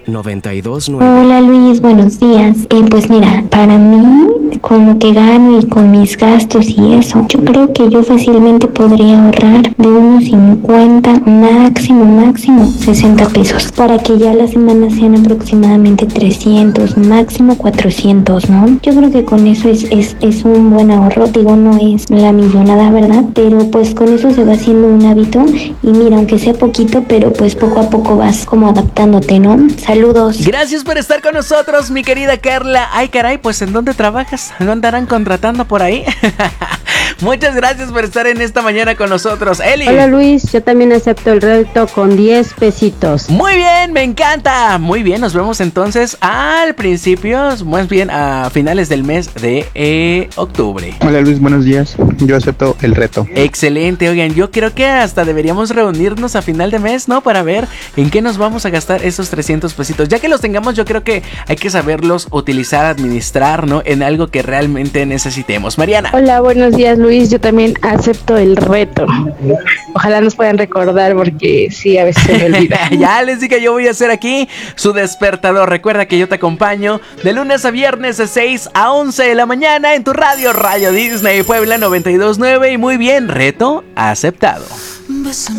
92.9. Hola Luis, buenos días. Pues mira, para mí, con lo que gano y con mis gastos y eso, yo creo que yo fácilmente podría ahorrar de unos 50, máximo 60 pesos, para que ya las semanas sean aproximadamente 300, máximo 400, ¿no? Yo creo que con eso es un buen ahorro, digo, no es la millonada, ¿verdad? Pero pues con eso se va haciendo un hábito y mira, aunque sea poquito, pero pues poco a poco vas como adaptándote, ¿no? Saludos. Gracias por estar con nosotros, mi querida Carla. Ay, caray, pues ¿en dónde trabajas? ¿No andarán contratando por ahí? Muchas gracias por estar en esta mañana con nosotros, Eli. Hola Luis, yo también acepto el reto con 10 pesitos. Muy bien, me encanta. Muy bien, nos vemos entonces al principio, más bien a finales del mes de octubre. Hola Luis, buenos días. Yo acepto el reto. Excelente, oigan, yo creo que hasta deberíamos reunirnos a final de mes, ¿no? Para ver en qué nos vamos a gastar esos 300 pesitos. Ya que los tengamos, yo creo que hay que saberlos utilizar, administrar, ¿no? En algo que realmente necesitemos. Mariana. Hola, buenos días Luis, yo también acepto el reto. Ojalá nos puedan recordar porque sí, a veces se me olvida. Ya les dije, yo voy a hacer aquí su despertador. Recuerda que yo te acompaño de lunes a viernes de 6 a 11 de la mañana en tu radio Disney Puebla 92.9. Y muy bien, reto aceptado.